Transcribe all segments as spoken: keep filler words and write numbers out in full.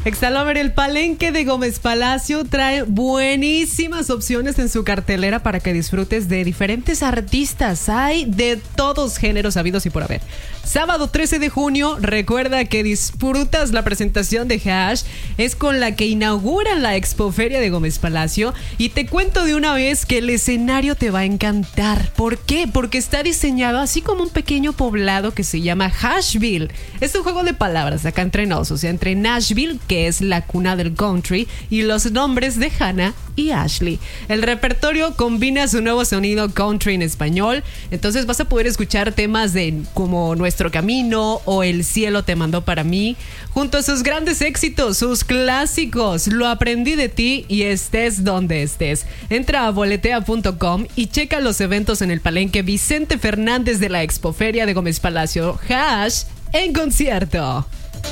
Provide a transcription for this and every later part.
Exalover, el Palenque de Gómez Palacio trae buenísimas opciones en su cartelera para que disfrutes de diferentes artistas. Hay de todos géneros habidos y por haber. Sábado trece de junio, recuerda que disfrutas la presentación de Hash. Es con la que inauguran la Expoferia de Gómez Palacio. Y te cuento de una vez que el escenario te va a encantar. ¿Por qué? Porque está diseñado así como un pequeño poblado que se llama Hashville. Es un juego de palabras acá entre nos, o sea, entre Nashville, que es la cuna del country, y los nombres de Hannah y Ashley. El repertorio combina su nuevo sonido country en español, entonces vas a poder escuchar temas de como Nuestro Camino o El cielo te mandó para mí, junto a sus grandes éxitos, sus clásicos, Lo aprendí de ti y Estés donde estés. Entra a boletea punto com y checa los eventos en el Palenque Vicente Fernández de la Expoferia de Gómez Palacio. Hash en concierto.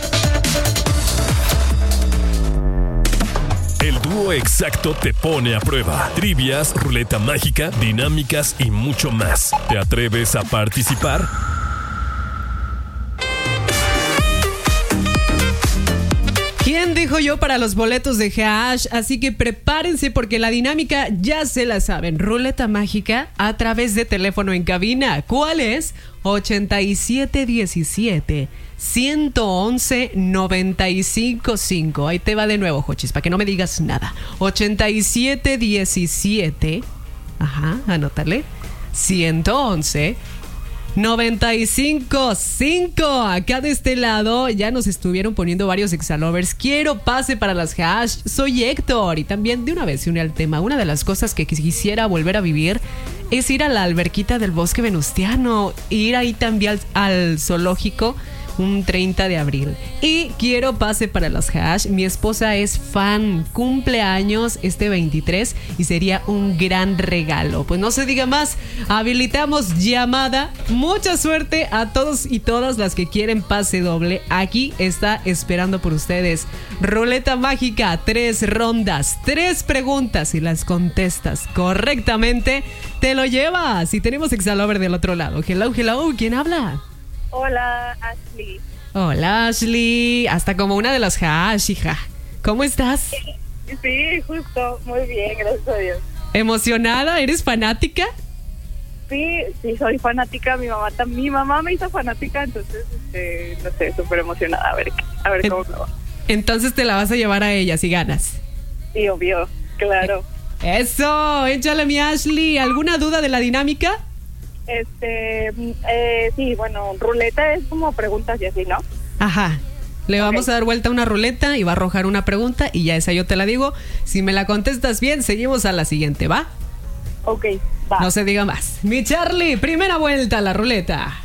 El dúo exacto te pone a prueba. Trivias, ruleta mágica, dinámicas y mucho más. ¿Te atreves a participar? ¿Quién dijo yo para los boletos de Hash? Así que prepárense porque la dinámica ya se la saben. Ruleta mágica a través de teléfono en cabina. ¿Cuál es? ochenta y siete diecisiete, ciento once, noventa y cinco cinco. Ahí te va de nuevo, Jochis, para que no me digas nada. ochenta y siete diecisiete, ajá, anótale, ciento once, noventa y cinco cinco. Acá de este lado ya nos estuvieron poniendo varios exalovers. Quiero pase para las Hash. Soy Héctor. Y también de una vez se une al tema. Una de las cosas que quisiera volver a vivir es ir a la alberquita del Bosque Venustiano. Ir ahí también al, al zoológico un treinta de abril. Y quiero pase para las Hash. Mi esposa es fan, cumpleaños este veintitrés y sería un gran regalo. Pues no se diga más, habilitamos llamada. Mucha suerte a todos y todas las que quieren pase doble. Aquí está esperando por ustedes. Ruleta mágica, tres rondas, tres preguntas. Si las contestas correctamente, te lo llevas. Y tenemos Exalover del otro lado. Hello, hello, ¿quién habla? Hola, Ashley. Hola, Ashley. Hasta como una de las Hash, hija. ¿Cómo estás? Sí, justo. Muy bien, gracias a Dios. ¿Emocionada? ¿Eres fanática? Sí, sí, soy fanática. Mi mamá también. Mi mamá me hizo fanática, entonces, este, no sé, súper emocionada. A ver, a ver cómo me va. Entonces te la vas a llevar a ella si ganas. Sí, obvio, claro. Eso, échale mi Ashley. ¿Alguna duda de la dinámica? Este, eh, sí, bueno, ruleta es como preguntas y así, ¿no? Ajá. Le vamos okay. a dar vuelta a una ruleta y va a arrojar una pregunta y ya esa yo te la digo. Si me la contestas bien, seguimos a la siguiente, ¿va? Ok, va. No se diga más. Mi Charlie, primera vuelta a la ruleta.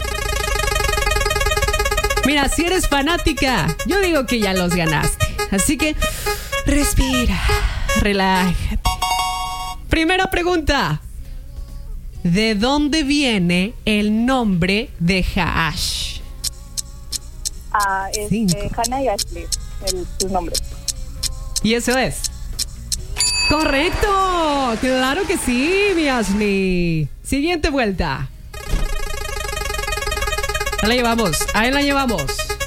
Mira, si eres fanática, yo digo que ya los ganaste. Así que respira, relájate. Primera pregunta. ¿De dónde viene el nombre de Hash? Ah, es eh, Hannah y Ashley, el, sus nombres. ¿Y eso es? ¡Correcto! ¡Claro que sí, mi Ashley! Siguiente vuelta. Ahí la llevamos, ahí la llevamos.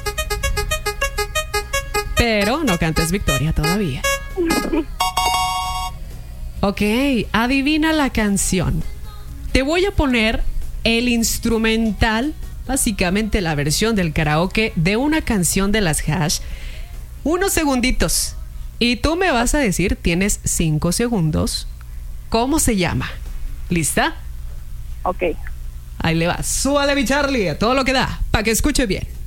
Pero no cantes victoria todavía. Ok, adivina la canción. Te voy a poner el instrumental, básicamente la versión del karaoke de una canción de las Hash. Unos segunditos. Y tú me vas a decir, tienes cinco segundos, ¿cómo se llama? ¿Lista? Ok. Ahí le va. Súbale, mi Charlie, a todo lo que da, para que escuche bien.